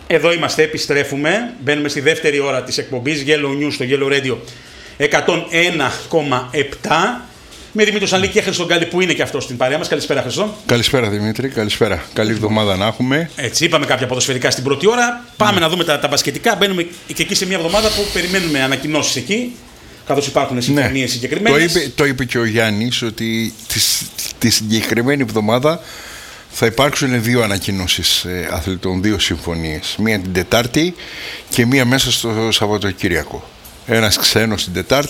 Εδώ είμαστε, επιστρέφουμε. Μπαίνουμε στη δεύτερη ώρα της εκπομπής Yellow News στο Yellow Radio 101,7. Με Δημήτρη Σανλή και Χρήστο Γκάλη που είναι και αυτό στην παρέα μας. Καλησπέρα, Χρήστο. Καλησπέρα, Δημήτρη. Καλησπέρα. Καλή εβδομάδα να έχουμε. Έτσι, είπαμε κάποια ποδοσφαιρικά στην πρώτη ώρα. Πάμε να δούμε τα μπασκετικά. Μπαίνουμε και εκεί σε μια εβδομάδα που περιμένουμε ανακοινώσεις εκεί. Καθώς υπάρχουν συμφωνίες συγκεκριμένες. Το είπε και ο Γιάννης ότι τη συγκεκριμένη εβδομάδα θα υπάρξουν δύο ανακοινώσεις αθλητών, δύο συμφωνίες. Μία την Τετάρτη και μία μέσα στο Σαββατοκύριακο. Ένας ξένος την Τετάρτη.